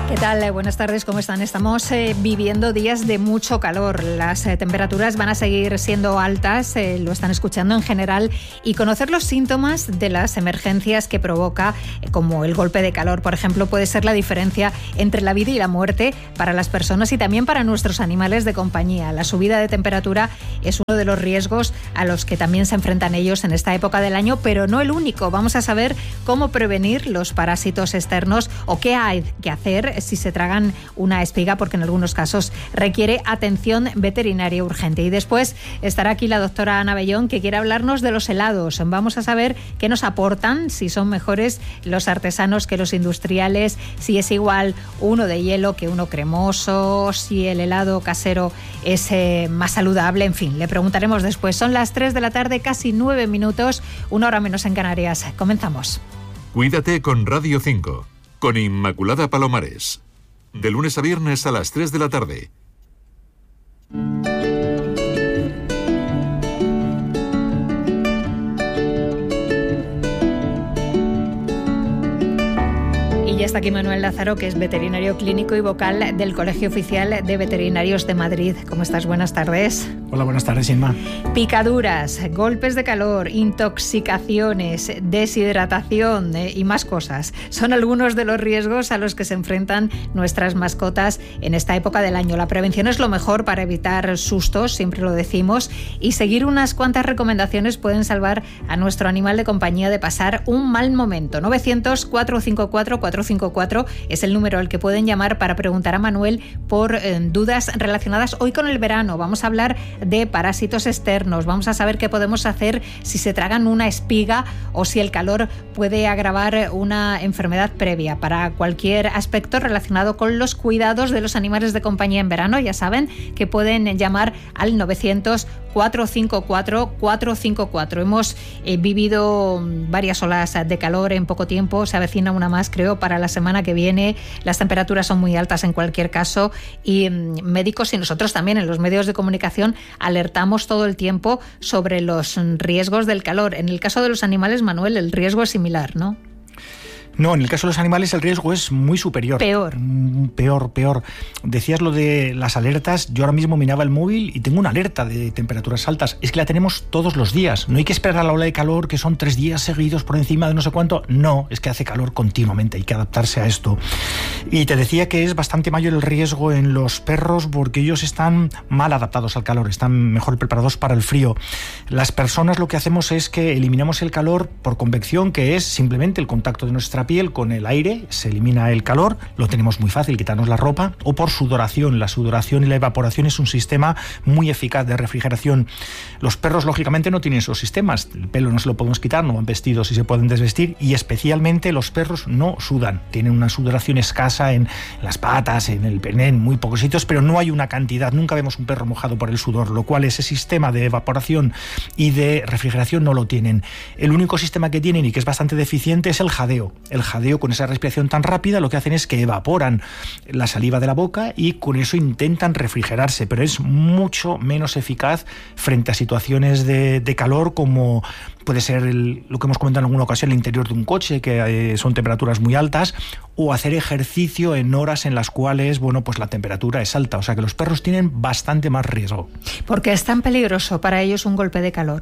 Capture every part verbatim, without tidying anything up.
¿Qué tal? Buenas tardes, ¿cómo están? Estamos eh, viviendo días de mucho calor. Las eh, temperaturas van a seguir siendo altas, eh, lo están escuchando en general, y conocer los síntomas de las emergencias que provoca, eh, como el golpe de calor, por ejemplo, puede ser la diferencia entre la vida y la muerte para las personas y también para nuestros animales de compañía. La subida de temperatura es uno de los riesgos a los que también se enfrentan ellos en esta época del año, pero no el único. Vamos a saber cómo prevenir los parásitos externos o qué hay que hacer si se tragan una espiga, porque en algunos casos requiere atención veterinaria urgente. Y después estará aquí la doctora Ana Bellón, que quiere hablarnos de los helados. Vamos a saber qué nos aportan, si son mejores los artesanos que los industriales, si es igual uno de hielo que uno cremoso, si el helado casero es eh, más saludable, en fin, le preguntaremos después. Son las tres de la tarde, casi nueve minutos, una hora menos en Canarias. Comenzamos. Cuídate con Radio cinco, con Inmaculada Palomares. De lunes a viernes a las tres de la tarde. Y ya está aquí Manuel Lázaro, que es veterinario clínico y vocal del Colegio Oficial de Veterinarios de Madrid. ¿Cómo estás? Buenas tardes. Hola, buenas tardes, Inma. Picaduras, golpes de calor, intoxicaciones, deshidratación eh, y más cosas. Son algunos de los riesgos a los que se enfrentan nuestras mascotas en esta época del año. La prevención es lo mejor para evitar sustos, siempre lo decimos, y seguir unas cuantas recomendaciones pueden salvar a nuestro animal de compañía de pasar un mal momento. novecientos, cuatrocientos cincuenta y cuatro, cuatrocientos cincuenta y cuatro es el número al que pueden llamar para preguntar a Manuel por eh, dudas relacionadas hoy con el verano. Vamos a hablar de parásitos externos, vamos a saber qué podemos hacer si se tragan una espiga o si el calor puede agravar una enfermedad previa. Para cualquier aspecto relacionado con los cuidados de los animales de compañía en verano, ya saben que pueden llamar al novecientos, cuatrocientos cincuenta y cuatro, cuatrocientos cincuenta y cuatro. Hemos eh, vivido varias olas de calor en poco tiempo, se avecina una más, creo, para la semana que viene. Las temperaturas son muy altas en cualquier caso y mmm, médicos y nosotros también en los medios de comunicación alertamos todo el tiempo sobre los riesgos del calor. En el caso de los animales, Manuel, el riesgo es similar, ¿no? No, en el caso de los animales el riesgo es muy superior. Peor. Peor, peor. Decías lo de las alertas. Yo ahora mismo miraba el móvil y tengo una alerta de temperaturas altas. Es que la tenemos todos los días. No hay que esperar a la ola de calor, que son tres días seguidos por encima de no sé cuánto. No, es que hace calor continuamente. Hay que adaptarse a esto. Y te decía que es bastante mayor el riesgo en los perros porque ellos están mal adaptados al calor, están mejor preparados para el frío. Las personas lo que hacemos es que eliminamos el calor por convección, que es simplemente el contacto de nuestra piel con el aire, se elimina el calor, lo tenemos muy fácil, quitarnos la ropa, o por sudoración. La sudoración y la evaporación es un sistema muy eficaz de refrigeración. Los perros, lógicamente, no tienen esos sistemas, el pelo no se lo podemos quitar, no van vestidos y se pueden desvestir, y especialmente los perros no sudan, tienen una sudoración escasa en las patas, en el pene, en muy pocos sitios, pero no hay una cantidad, nunca vemos un perro mojado por el sudor, lo cual ese sistema de evaporación y de refrigeración no lo tienen. El único sistema que tienen y que es bastante deficiente es el jadeo. El jadeo, con esa respiración tan rápida, lo que hacen es que evaporan la saliva de la boca y con eso intentan refrigerarse, pero es mucho menos eficaz frente a situaciones de, de calor, como puede ser el, lo que hemos comentado en alguna ocasión, el interior de un coche, que eh, son temperaturas muy altas, o hacer ejercicio en horas en las cuales, bueno, pues la temperatura es alta. O sea que los perros tienen bastante más riesgo. ¿Por qué es tan peligroso para ellos un golpe de calor?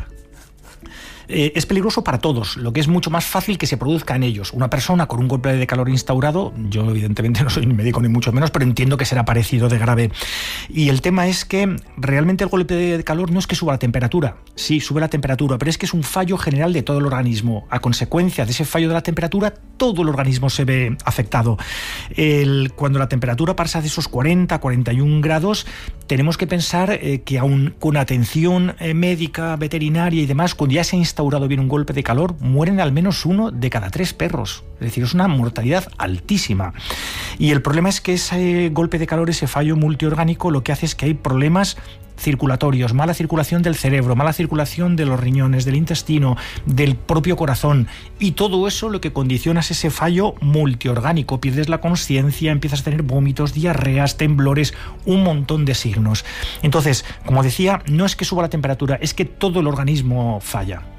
Eh, es peligroso para todos, lo que es mucho más fácil que se produzca en ellos. Una persona con un golpe de calor instaurado, yo evidentemente no soy médico ni mucho menos, pero entiendo que será parecido de grave. Y el tema es que realmente el golpe de calor no es que suba la temperatura, sí, sube la temperatura, pero es que es un fallo general de todo el organismo. A consecuencia de ese fallo de la temperatura, todo el organismo se ve afectado. El, cuando la temperatura pasa de esos cuarenta, cuarenta y un grados, tenemos que pensar eh, que aún con atención eh, médica, veterinaria y demás, cuando ya se ha instaurado bien un golpe de calor, mueren al menos uno de cada tres perros. Es decir, es una mortalidad altísima. Y el problema es que ese golpe de calor, ese fallo multiorgánico, lo que hace es que hay problemas circulatorios, mala circulación del cerebro, mala circulación de los riñones, del intestino, del propio corazón, y todo eso lo que condiciona es ese fallo multiorgánico. Pierdes la consciencia, empiezas a tener vómitos, diarreas, temblores, un montón de signos. Entonces, como decía, no es que suba la temperatura, es que todo el organismo falla.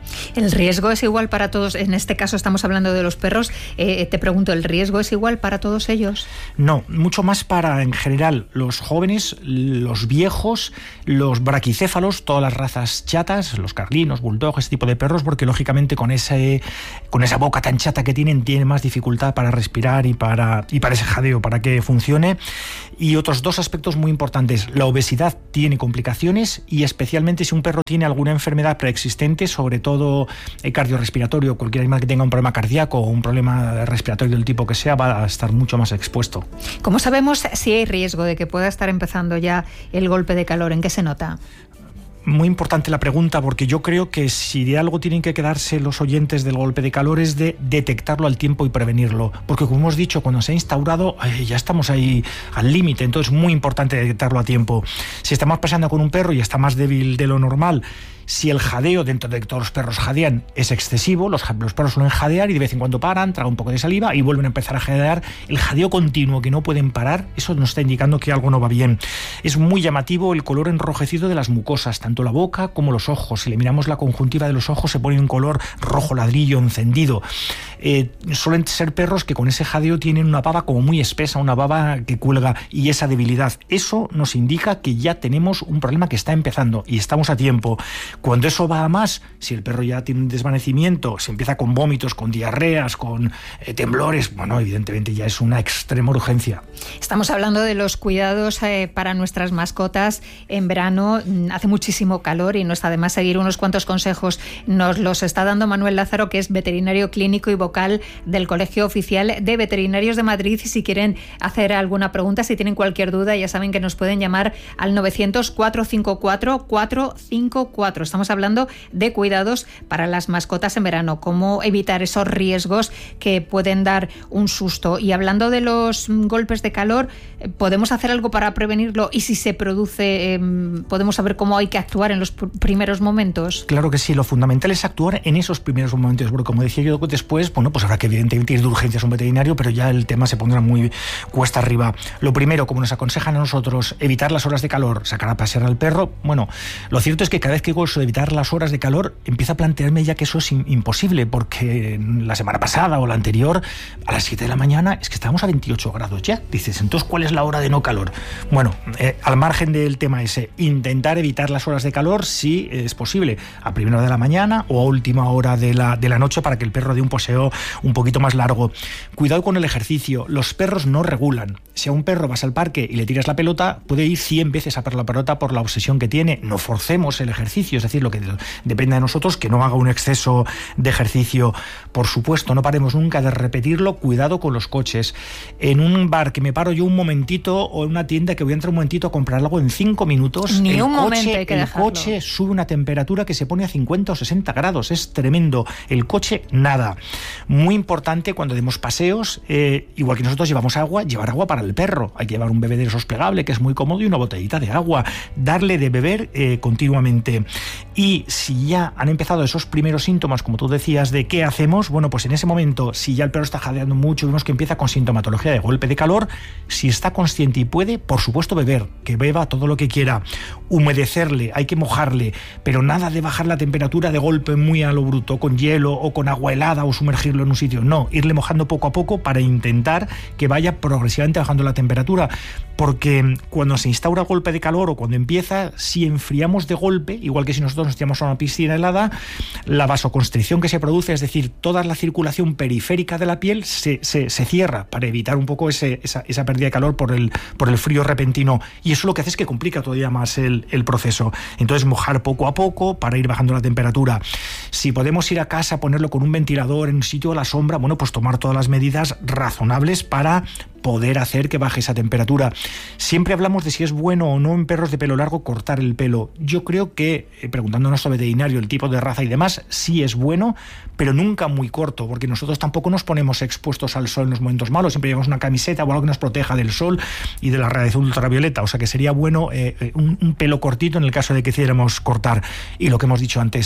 ¿El riesgo es igual para todos? En este caso estamos hablando de los perros. Eh, te pregunto, ¿el riesgo es igual para todos ellos? No, mucho más para, en general, los jóvenes, los viejos, los braquicéfalos, todas las razas chatas, los carlinos, bulldog, ese tipo de perros, porque lógicamente con ese con esa boca tan chata que tienen, tienen más dificultad para respirar y para, y para ese jadeo, para que funcione. Y otros dos aspectos muy importantes. La obesidad tiene complicaciones y especialmente si un perro tiene alguna enfermedad preexistente, sobre todo eh, cardiorrespiratorio, cualquier animal que tenga un problema cardíaco o un problema respiratorio del tipo que sea, va a estar mucho más expuesto. ¿Cómo sabemos si hay riesgo de que pueda estar empezando ya el golpe de calor? ¿En qué se nota? Muy importante la pregunta, porque yo creo que si de algo tienen que quedarse los oyentes del golpe de calor es de detectarlo al tiempo y prevenirlo, porque como hemos dicho, cuando se ha instaurado ay, ya estamos ahí al límite, entonces es muy importante detectarlo a tiempo. Si estamos pasando con un perro y está más débil de lo normal, si el jadeo, dentro de que todos los perros jadean, es excesivo, los, los perros suelen jadear y de vez en cuando paran, tragan un poco de saliva y vuelven a empezar a jadear, el jadeo continuo que no pueden parar, eso nos está indicando que algo no va bien. Es muy llamativo el color enrojecido de las mucosas, tanto la boca como los ojos. Si le miramos la conjuntiva de los ojos, se pone un color rojo ladrillo, encendido. Eh, suelen ser perros que con ese jadeo tienen una baba como muy espesa, una baba que cuelga, y esa debilidad. Eso nos indica que ya tenemos un problema que está empezando y estamos a tiempo. Cuando eso va a más, si el perro ya tiene un desvanecimiento, se empieza con vómitos, con diarreas, con eh, temblores, bueno, evidentemente ya es una extrema urgencia. Estamos hablando de los cuidados eh, para nuestras mascotas en verano. Hace muchísimo calor y no está de más seguir unos cuantos consejos. Nos los está dando Manuel Lázaro, que es veterinario clínico y vocal del Colegio Oficial de Veterinarios de Madrid. Y si quieren hacer alguna pregunta, si tienen cualquier duda, ya saben que nos pueden llamar al novecientos, cuatrocientos cincuenta y cuatro, cuatrocientos cincuenta y cuatro. Estamos hablando de cuidados para las mascotas en verano, cómo evitar esos riesgos que pueden dar un susto. Y hablando de los golpes de calor, ¿podemos hacer algo para prevenirlo? Y si se produce, eh, ¿podemos saber cómo hay que actuar en los primeros momentos? Claro que sí, lo fundamental es actuar en esos primeros momentos, porque como decía yo después, bueno, pues habrá que evidentemente ir de urgencias a un veterinario, pero ya el tema se pondrá muy cuesta arriba. Lo primero, como nos aconsejan a nosotros, evitar las horas de calor, sacar a pasear al perro. Bueno, lo cierto es que cada vez que digo eso de evitar las horas de calor, empiezo a plantearme ya que eso es imposible, porque la semana pasada o la anterior, a las siete de la mañana, es que estábamos a veintiocho grados ya. Dices, entonces, ¿cuál es la hora de no calor? Bueno, eh, al margen del tema ese, intentar evitar las horas de calor si es posible, a primera hora de la mañana o a última hora de la, de la noche, para que el perro dé un paseo un poquito más largo. Cuidado con el ejercicio, los perros no regulan. Si a un perro vas al parque y le tiras la pelota, puede ir cien veces a por la pelota por la obsesión que tiene. No forcemos el ejercicio, es decir, lo que depende de nosotros, que no haga un exceso de ejercicio. Por supuesto, no paremos nunca de repetirlo. Cuidado con los coches. En un bar que me paro yo un momentito, o en una tienda que voy a entrar un momentito a comprar algo, en cinco minutos, Ni el, un coche, momento hay que el dejarlo. coche sube una temperatura que se pone a cincuenta o sesenta grados. Es tremendo. El coche, nada. Muy importante cuando demos paseos, eh, igual que nosotros llevamos agua, llevar agua para el perro. Hay que llevar un bebedero esos plegable, que es muy cómodo, y una botellita de agua. Darle de beber eh, continuamente. Y si ya han empezado esos primeros síntomas, como tú decías, de qué hacemos, bueno, pues en ese momento, si ya el perro está jadeando mucho, vemos que empieza con sintomatología de golpe de calor, si está consciente y puede, por supuesto beber, que beba todo lo que quiera, humedecerle, hay que mojarle, pero nada de bajar la temperatura de golpe muy a lo bruto, con hielo o con agua helada, o sumergirlo en un sitio. No, irle mojando poco a poco para intentar que vaya progresivamente bajando la temperatura, porque cuando se instaura el golpe de calor o cuando empieza, si enfriamos de golpe, igual que si nosotros nos tiramos a una piscina helada, la vasoconstricción que se produce, es decir, toda la circulación periférica de la piel se, se, se cierra para evitar un poco ese, esa, esa pérdida de calor por el, por el frío repentino, y eso lo que hace es que complica todavía más el, el proceso. Entonces, mojar poco a poco para ir bajando la temperatura. Si podemos ir a casa, ponerlo con un ventilador en un sitio a la sombra, bueno, pues tomar todas las medidas razonables para poder hacer que baje esa temperatura. Siempre hablamos de si es bueno o no en perros de pelo largo cortar el pelo. Yo creo que, eh, preguntando a nuestro veterinario el tipo de raza y demás, sí es bueno, pero nunca muy corto, porque nosotros tampoco nos ponemos expuestos al sol en los momentos malos. Siempre llevamos una camiseta o algo que nos proteja del sol y de la radiación ultravioleta. O sea que sería bueno eh, un, un pelo cortito en el caso de que quisiéramos cortar. Y lo que hemos dicho antes,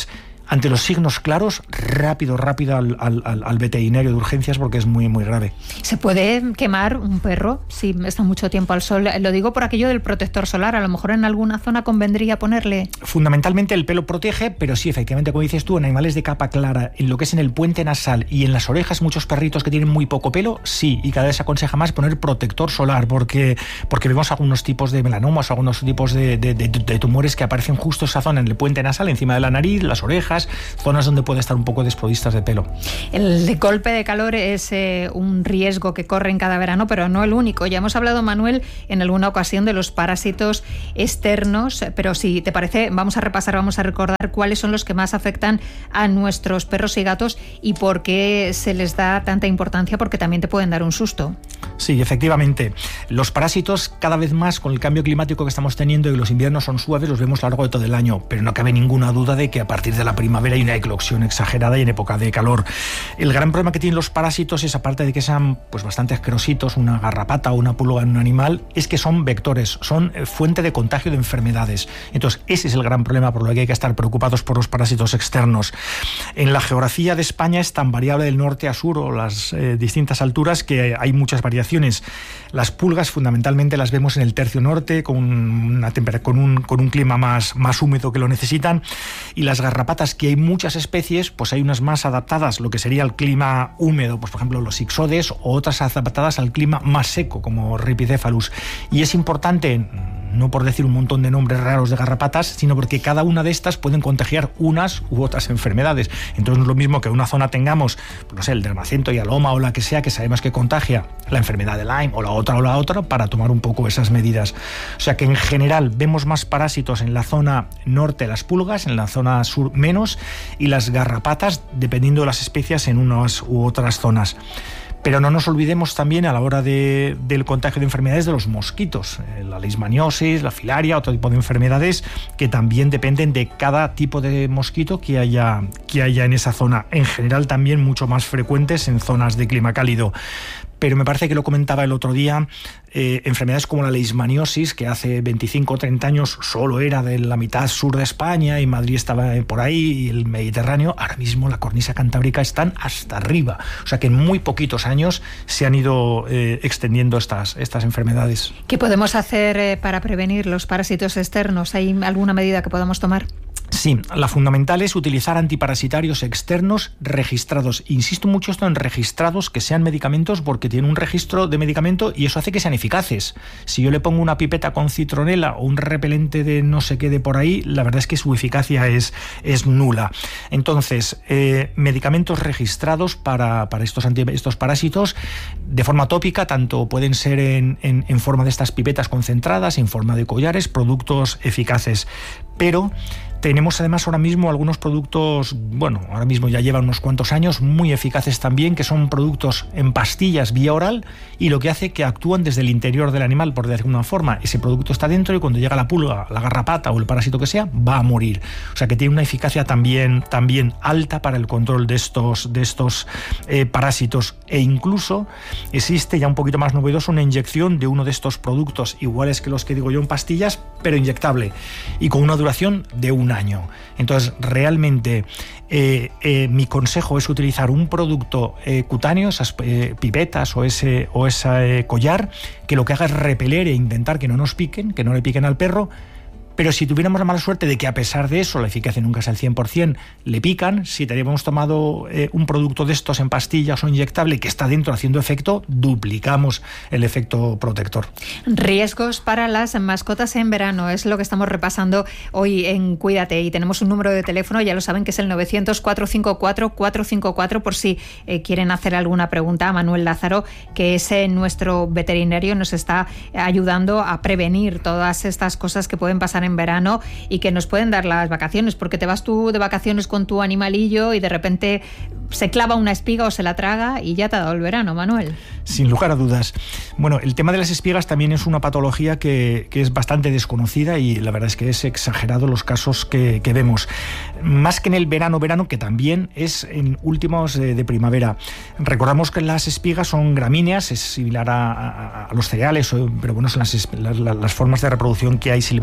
Ante los signos claros, rápido, rápido al, al, al veterinario de urgencias porque es muy, muy grave. ¿Se puede quemar un perro si está mucho tiempo al sol? Lo digo por aquello del protector solar. A lo mejor en alguna zona convendría ponerle... Fundamentalmente el pelo protege, pero sí, efectivamente, como dices tú, en animales de capa clara, en lo que es en el puente nasal y en las orejas, muchos perritos que tienen muy poco pelo, sí, y cada vez se aconseja más poner protector solar porque, porque vemos algunos tipos de melanomas, algunos tipos de, de, de, de tumores que aparecen justo esa zona en el puente nasal, encima de la nariz, las orejas, zonas donde puede estar un poco desprovistas de pelo. El golpe de calor es eh, un riesgo que corren cada verano, pero no el único. Ya hemos hablado, Manuel, en alguna ocasión de los parásitos externos, pero si te parece, vamos a repasar, vamos a recordar cuáles son los que más afectan a nuestros perros y gatos y por qué se les da tanta importancia, porque también te pueden dar un susto. Sí, efectivamente. Los parásitos, cada vez más con el cambio climático que estamos teniendo y los inviernos son suaves, los vemos a lo largo de todo el año, pero no cabe ninguna duda de que a partir de la primavera hay una eclosión exagerada y en época de calor. El gran problema que tienen los parásitos es, aparte de que sean pues bastante asquerositos, una garrapata o una pulga en un animal, es que son vectores, son fuente de contagio de enfermedades. Entonces, ese es el gran problema por lo que hay que estar preocupados por los parásitos externos. En la geografía de España es tan variable del norte a sur o las eh, distintas alturas que hay muchas variaciones. Las pulgas fundamentalmente las vemos en el tercio norte con, una temperatura, con, un, con un clima más, más húmedo que lo necesitan, y las garrapatas, que hay muchas especies, pues hay unas más adaptadas lo que sería el clima húmedo, pues por ejemplo los ixodes, o otras adaptadas al clima más seco como Rhipicephalus. Y es importante, no por decir un montón de nombres raros de garrapatas, sino porque cada una de estas pueden contagiar unas u otras enfermedades. Entonces no es lo mismo que en una zona tengamos, pues no sé, el dermacento y aloma o la que sea, que sabemos que contagia la enfermedad de Lyme, o la otra o la otra, para tomar un poco esas medidas. O sea que en general vemos más parásitos en la zona norte, las pulgas, en la zona sur menos, y las garrapatas, dependiendo de las especies, en unas u otras zonas. Pero no nos olvidemos también a la hora de, del contagio de enfermedades de los mosquitos, la leishmaniosis, la filaria, otro tipo de enfermedades que también dependen de cada tipo de mosquito que haya, que haya en esa zona. En general también mucho más frecuentes en zonas de clima cálido. Pero me parece que lo comentaba el otro día, eh, enfermedades como la leishmaniosis, que hace veinticinco o treinta años solo era de la mitad sur de España y Madrid estaba por ahí y el Mediterráneo, ahora mismo la cornisa cantábrica están hasta arriba. O sea que en muy poquitos años se han ido eh, extendiendo estas, estas enfermedades. ¿Qué podemos hacer eh, para prevenir los parásitos externos? ¿Hay alguna medida que podamos tomar? Sí, la fundamental es utilizar antiparasitarios externos registrados. Insisto mucho esto en registrados, que sean medicamentos, porque tienen un registro de medicamento y eso hace que sean eficaces. Si yo le pongo una pipeta con citronela o un repelente de no sé qué de por ahí, la verdad es que su eficacia es, es nula. Entonces, eh, medicamentos registrados para, para estos, anti, estos parásitos de forma tópica, tanto pueden ser en, en, en forma de estas pipetas concentradas, en forma de collares, productos eficaces. Pero tenemos además ahora mismo algunos productos, bueno, ahora mismo ya llevan unos cuantos años, muy eficaces también, que son productos en pastillas vía oral, y lo que hace que actúan desde el interior del animal, por decirlo de alguna forma. Ese producto está dentro y cuando llega la pulga, la garrapata o el parásito que sea, va a morir. O sea que tiene una eficacia también, también alta para el control de estos, de estos eh, parásitos. E incluso existe, ya un poquito más novedoso, una inyección de uno de estos productos, iguales que los que digo yo en pastillas, pero inyectable, y con una duración de un año. Entonces, realmente eh, eh, mi consejo es utilizar un producto eh, cutáneo, esas eh, pipetas o ese, o ese eh, collar, que lo que haga es repeler e intentar que no nos piquen, que no le piquen al perro. Pero si tuviéramos la mala suerte de que a pesar de eso la eficacia nunca es al cien por ciento, le pican, si teníamos tomado eh, un producto de estos en pastillas o inyectable que está dentro haciendo efecto, duplicamos el efecto protector. Riesgos para las mascotas en verano es lo que estamos repasando hoy en Cuídate, y tenemos un número de teléfono, ya lo saben, que es el novecientos, cuatrocientos cincuenta y cuatro, cuatrocientos cincuenta y cuatro, por si eh, quieren hacer alguna pregunta a Manuel Lázaro, que es eh, nuestro veterinario, nos está ayudando a prevenir todas estas cosas que pueden pasar en verano y que nos pueden dar las vacaciones, porque te vas tú de vacaciones con tu animalillo y de repente se clava una espiga o se la traga y ya te ha dado el verano, Manuel. Sin lugar a dudas. Bueno, el tema de las espigas también es una patología que, que es bastante desconocida y la verdad es que es exagerado los casos que, que vemos. Más que en el verano, verano, que también es en últimos de, de primavera. Recordamos que las espigas son gramíneas, es similar a, a, a los cereales, pero bueno, son las, las, las formas de reproducción que hay silvestres por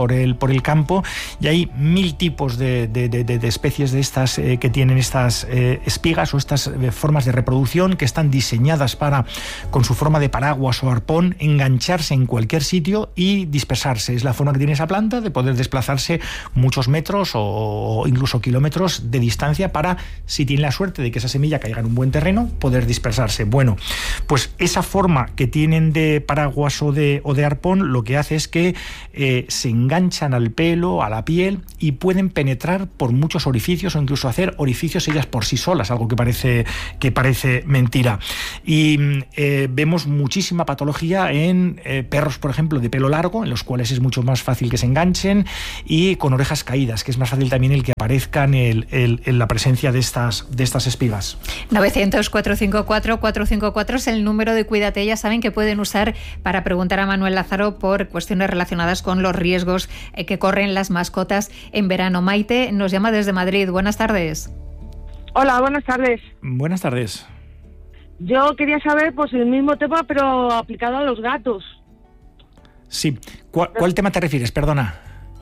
por el, por el campo, y hay mil tipos de, de, de, de especies de estas eh, que tienen estas eh, espigas o estas eh, formas de reproducción que están diseñadas para, con su forma de paraguas o arpón, engancharse en cualquier sitio y dispersarse. Es la forma que tiene esa planta de poder desplazarse muchos metros o, o incluso kilómetros de distancia para, si tiene la suerte de que esa semilla caiga en un buen terreno, poder dispersarse. Bueno, pues esa forma que tienen de paraguas o de, o de arpón lo que hace es que eh, se enganchan al pelo, a la piel, y pueden penetrar por muchos orificios o incluso hacer orificios ellas por sí solas, algo que parece, que parece mentira. Y eh, vemos muchísima patología en eh, perros, por ejemplo, de pelo largo, en los cuales es mucho más fácil que se enganchen, y con orejas caídas, que es más fácil también el que aparezcan el, el, en la presencia de estas, de estas espigas. novecientos, cuatrocientos cincuenta y cuatro, cuatrocientos cincuenta y cuatro es el número de Cuídate. Ya saben que pueden usar para preguntar a Manuel Lázaro por cuestiones relacionadas con los riesgos que corren las mascotas en verano. Maite nos llama desde Madrid. Buenas tardes. Hola, buenas tardes. Buenas tardes. Yo quería saber, pues, el mismo tema, pero aplicado a los gatos. Sí. ¿Cuál, cuál tema te refieres? Perdona.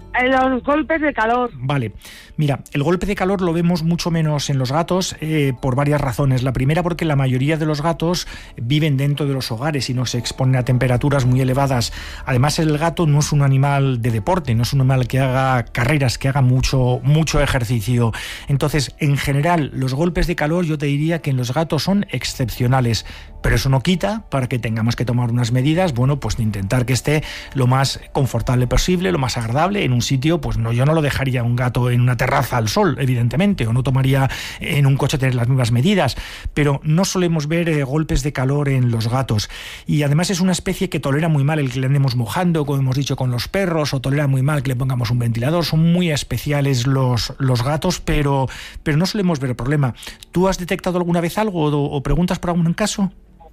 Los golpes de calor. Vale. Mira, el golpe de calor lo vemos mucho menos en los gatos eh, por varias razones. La primera, porque la mayoría de los gatos viven dentro de los hogares y no se exponen a temperaturas muy elevadas. Además, el gato no es un animal de deporte, no es un animal que haga carreras, que haga mucho, mucho ejercicio. Entonces, en general, los golpes de calor yo te diría que en los gatos son excepcionales. Pero eso no quita para que tengamos que tomar unas medidas, bueno, pues de intentar que esté lo más confortable posible, lo más agradable, en un sitio, pues no, yo no lo dejaría un gato en una terraza al sol, evidentemente, o no tomaría en un coche tener las mismas medidas, pero no solemos ver eh, golpes de calor en los gatos. Y además es una especie que tolera muy mal el que le andemos mojando, como hemos dicho con los perros, o tolera muy mal que le pongamos un ventilador. Son muy especiales los, los gatos, pero, pero no solemos ver el problema. ¿Tú has detectado alguna vez algo o, o preguntas por algún caso?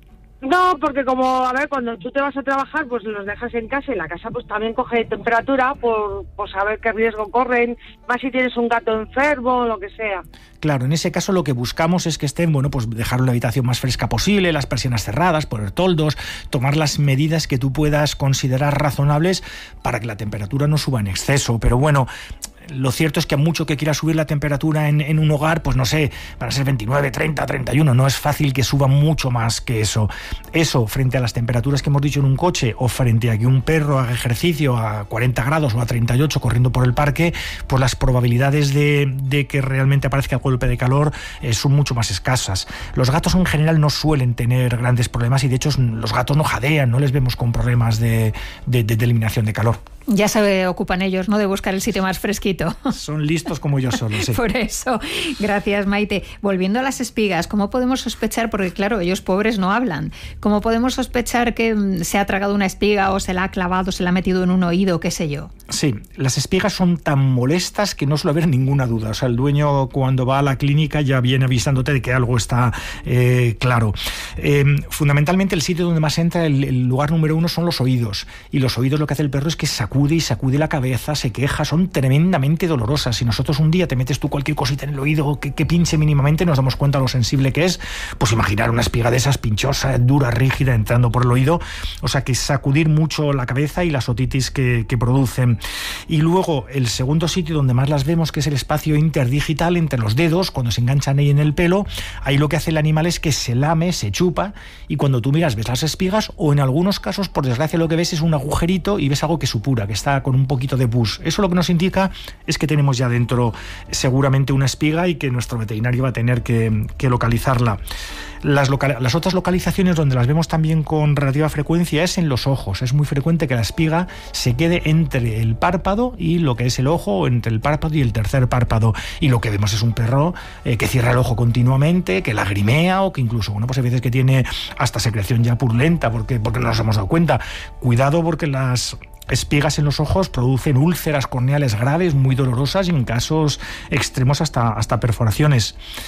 No, porque como, a ver, cuando tú te vas a trabajar, pues los dejas en casa y la casa pues también coge temperatura por, por saber qué riesgo corren, más si tienes un gato enfermo o lo que sea. Claro, en ese caso lo que buscamos es que estén, bueno, pues dejar la habitación más fresca posible, las persianas cerradas, poner toldos, tomar las medidas que tú puedas considerar razonables para que la temperatura no suba en exceso. Pero bueno, lo cierto es que a mucho que quiera subir la temperatura en, en un hogar, pues no sé, van a ser veintinueve, treinta, treinta y uno, no es fácil que suba mucho más que eso. Eso, frente a las temperaturas que hemos dicho en un coche, o frente a que un perro haga ejercicio a cuarenta grados o a treinta y ocho corriendo por el parque, pues las probabilidades de, de que realmente aparezca el golpe de calor eh, son mucho más escasas. Los gatos en general no suelen tener grandes problemas y de hecho los gatos no jadean, no les vemos con problemas de, de, de, de eliminación de calor. Ya se ocupan ellos, ¿no?, de buscar el sitio más fresquito. Son listos como yo solo, sí. Por eso. Gracias, Maite. Volviendo a las espigas, ¿cómo podemos sospechar? Porque claro, ellos pobres no hablan. ¿Cómo podemos sospechar que se ha tragado una espiga o se la ha clavado, se la ha metido en un oído, qué sé yo? Sí, las espigas son tan molestas que no suele haber ninguna duda. O sea, el dueño cuando va a la clínica ya viene avisándote de que algo está eh, claro. Eh, fundamentalmente el sitio donde más entra, el, el lugar número uno, son los oídos. Y los oídos, lo que hace el perro es que sacude y sacude la cabeza, se queja, son tremendamente dolorosas. Si nosotros un día te metes tú cualquier cosita en el oído que, que pinche mínimamente, nos damos cuenta de lo sensible que es. Pues imaginar una espiga de esas pinchosa, dura, rígida, entrando por el oído. O sea que sacudir mucho la cabeza y las otitis que, que producen. Y luego el segundo sitio donde más las vemos, que es el espacio interdigital entre los dedos, cuando se enganchan ahí en el pelo, ahí lo que hace el animal es que se lame, se chupa, y cuando tú miras ves las espigas, o en algunos casos, por desgracia, lo que ves es un agujerito y ves algo que supura, que está con un poquito de pus. Eso lo que nos indica es que tenemos ya dentro seguramente una espiga y que nuestro veterinario va a tener que, que localizarla. Las, local, las otras localizaciones donde las vemos también con relativa frecuencia es en los ojos. Es muy frecuente que la espiga se quede entre el párpado y lo que es el ojo, o entre el párpado y el tercer párpado. Y lo que vemos es un perro eh, que cierra el ojo continuamente, que lagrimea, o que incluso, bueno, pues hay veces que tiene hasta secreción ya purulenta porque, porque no nos hemos dado cuenta. Cuidado, porque las espigas en los ojos producen úlceras corneales graves, muy dolorosas, y en casos extremos hasta, hasta perforaciones.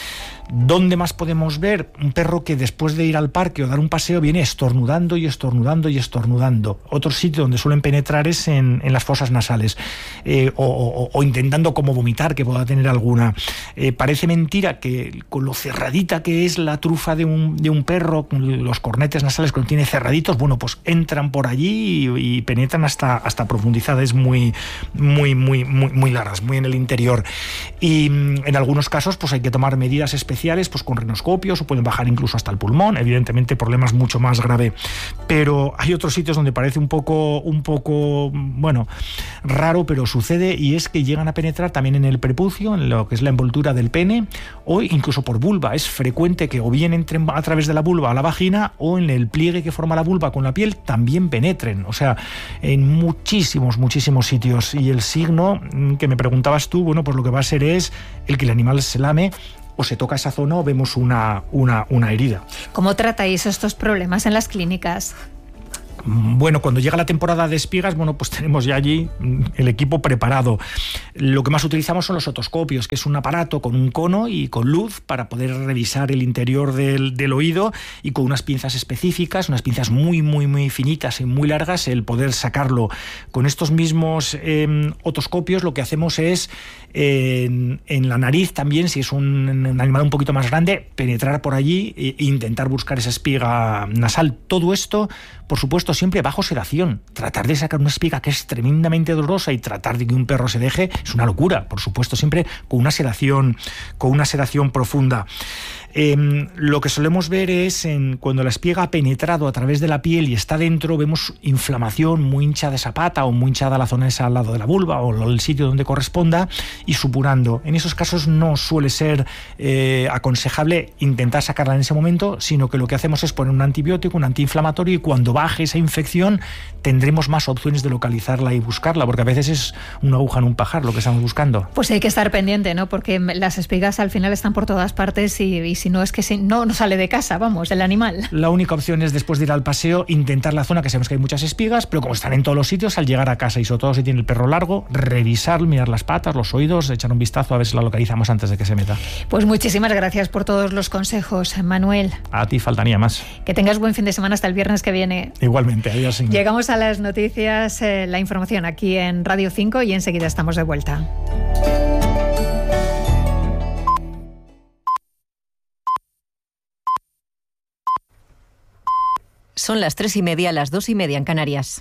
¿Dónde más podemos ver un perro que después de ir al parque o dar un paseo viene estornudando y estornudando y estornudando? Otro sitio donde suelen penetrar es en, en las fosas nasales, eh, o, o, o intentando como vomitar, que pueda tener alguna. Eh, parece mentira que con lo cerradita que es la trufa de un, de un perro, con los cornetes nasales que lo tiene cerraditos, bueno, pues entran por allí y, y penetran hasta, hasta profundidades muy, muy, muy, muy, muy largas, muy en el interior. Y en algunos casos pues hay que tomar medidas especiales, pues con rinoscopios, o pueden bajar incluso hasta el pulmón, evidentemente problemas mucho más graves. Pero hay otros sitios donde parece un poco, un poco, bueno, raro, pero sucede, y es que llegan a penetrar también en el prepucio, en lo que es la envoltura del pene, o incluso por vulva. Es frecuente que o bien entren a través de la vulva a la vagina, o en el pliegue que forma la vulva con la piel también penetren. O sea, en muchísimos, muchísimos sitios. Y el signo que me preguntabas tú, bueno, pues lo que va a ser es el que el animal se lame o se toca esa zona o vemos una, una, una herida. ¿Cómo tratáis estos problemas en las clínicas? Bueno, cuando llega la temporada de espigas, bueno, pues tenemos ya allí el equipo preparado. Lo que más utilizamos son los otoscopios, que es un aparato con un cono y con luz para poder revisar el interior del, del oído, y con unas pinzas específicas, unas pinzas muy, muy, muy finitas y muy largas, el poder sacarlo. Con estos mismos eh, otoscopios lo que hacemos es, eh, en, en la nariz también, si es un, un animal un poquito más grande, penetrar por allí e intentar buscar esa espiga nasal. Todo esto, por supuesto, siempre bajo sedación. Tratar de sacar una espiga que es tremendamente dolorosa y tratar de que un perro se deje es una locura. Por supuesto, siempre con una sedación, con una sedación profunda. Eh, lo que solemos ver es en, cuando la espiga ha penetrado a través de la piel y está dentro, vemos inflamación, muy hinchada esa pata o muy hinchada la zona esa al lado de la vulva o el sitio donde corresponda, y supurando. En esos casos no suele ser eh, aconsejable intentar sacarla en ese momento, sino que lo que hacemos es poner un antibiótico, un antiinflamatorio, y cuando baje esa infección tendremos más opciones de localizarla y buscarla, porque a veces es una aguja en un pajar lo que estamos buscando. Pues hay que estar pendiente, ¿no? Porque las espigas al final están por todas partes, y, y si no es que si no, no sale de casa, vamos, el animal. La única opción es, después de ir al paseo, intentar la zona, que sabemos que hay muchas espigas, pero como están en todos los sitios, al llegar a casa, y sobre todo si tiene el perro largo, revisar, mirar las patas, los oídos, echar un vistazo a ver si la localizamos antes de que se meta. Pues muchísimas gracias por todos los consejos, Manuel. A ti faltaría más. Que tengas buen fin de semana hasta el viernes que viene. Igualmente, adiós, señor. Llegamos a las noticias, eh, la información aquí en Radio cinco, y enseguida estamos de vuelta. Son las tres y media, las dos y media en Canarias.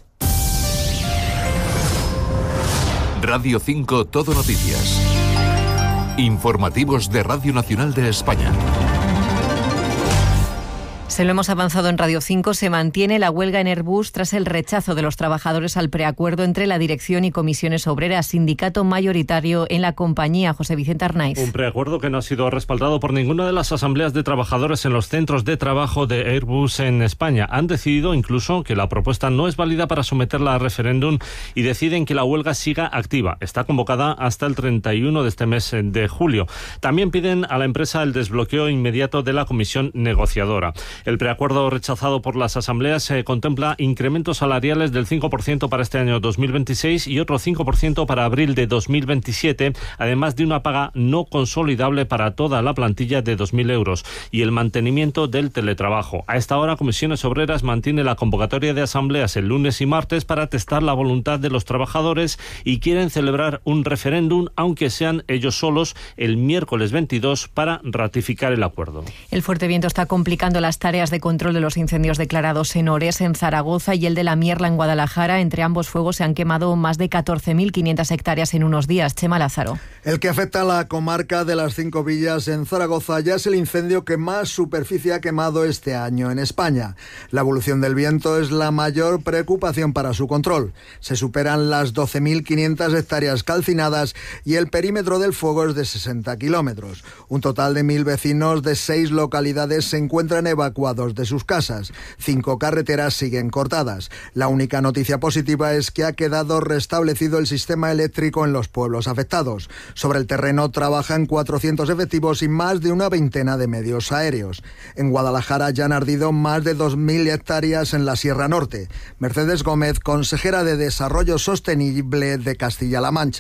Radio cinco Todo Noticias. Informativos de Radio Nacional de España. Se lo hemos avanzado en Radio cinco. Se mantiene la huelga en Airbus tras el rechazo de los trabajadores al preacuerdo entre la dirección y comisiones obreras, sindicato mayoritario en la compañía. José Vicente Arnaiz. Un preacuerdo que no ha sido respaldado por ninguna de las asambleas de trabajadores en los centros de trabajo de Airbus en España. Han decidido incluso que la propuesta no es válida para someterla a referéndum, y deciden que la huelga siga activa. Está convocada hasta el treinta y uno de este mes de julio. También piden a la empresa el desbloqueo inmediato de la comisión negociadora. El preacuerdo rechazado por las asambleas eh, contempla incrementos salariales del cinco por ciento para este año dos mil veintiséis y otro cinco por ciento para abril de dos mil veintisiete, además de una paga no consolidable para toda la plantilla de dos mil euros y el mantenimiento del teletrabajo. A esta hora, Comisiones Obreras mantiene la convocatoria de asambleas el lunes y martes para testar la voluntad de los trabajadores, y quieren celebrar un referéndum, aunque sean ellos solos, el miércoles veintidós para ratificar el acuerdo. El fuerte viento está complicando las tareas de control de los incendios declarados en Ores, en Zaragoza, y el de la Mierla, en Guadalajara. Entre ambos fuegos se han quemado más de catorce mil quinientas hectáreas en unos días. Chema Lázaro. El que afecta a la comarca de las Cinco Villas en Zaragoza ya es el incendio que más superficie ha quemado este año en España. La evolución del viento es la mayor preocupación para su control. Se superan las doce mil quinientas hectáreas calcinadas y el perímetro del fuego es de sesenta kilómetros. Un total de mil vecinos de seis localidades se encuentran evacuados de sus casas. Cinco carreteras siguen cortadas. La única noticia positiva es que ha quedado restablecido el sistema eléctrico en los pueblos afectados. Sobre el terreno trabajan cuatrocientos efectivos y más de una veintena de medios aéreos. En Guadalajara ya han ardido más de dos mil hectáreas en la Sierra Norte. Mercedes Gómez, consejera de Desarrollo Sostenible de Castilla-La Mancha.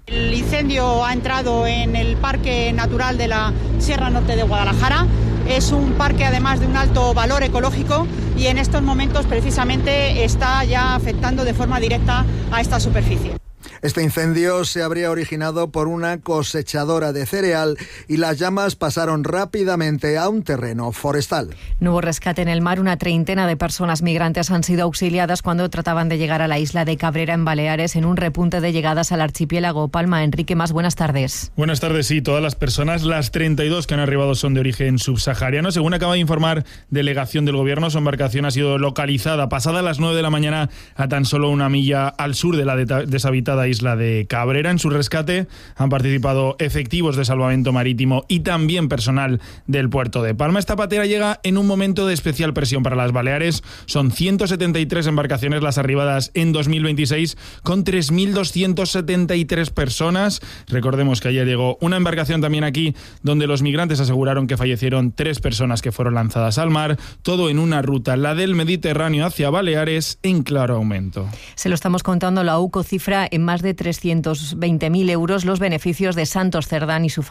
El incendio ha entrado en el Parque Natural de la Sierra Norte de Guadalajara. Es un parque además de un alto valor ecológico y en estos momentos precisamente está ya afectando de forma directa a esta superficie. Este incendio se habría originado por una cosechadora de cereal y las llamas pasaron rápidamente a un terreno forestal. Nuevo rescate en el mar. Una treintena de personas migrantes han sido auxiliadas cuando trataban de llegar a la isla de Cabrera, en Baleares, en un repunte de llegadas al archipiélago. Palma, Enrique Más, buenas tardes. Buenas tardes, sí. Todas las personas, las treinta y dos que han arribado, son de origen subsahariano. Según acaba de informar delegación del Gobierno, su embarcación ha sido localizada pasada las nueve de la mañana a tan solo una milla al sur de la deshabitada isla de Cabrera. En su rescate han participado efectivos de salvamento marítimo y también personal del puerto de Palma. Esta patera llega en un momento de especial presión para las Baleares. Son ciento setenta y tres embarcaciones las arribadas en dos mil veintiséis, con tres mil doscientas setenta y tres personas. Recordemos que ayer llegó una embarcación también aquí, donde los migrantes aseguraron que fallecieron tres personas que fueron lanzadas al mar. Todo en una ruta, la del Mediterráneo hacia Baleares, en claro aumento. Se lo estamos contando, la U C O cifra en más de trescientos veinte mil euros los beneficios de Santos Cerdán y su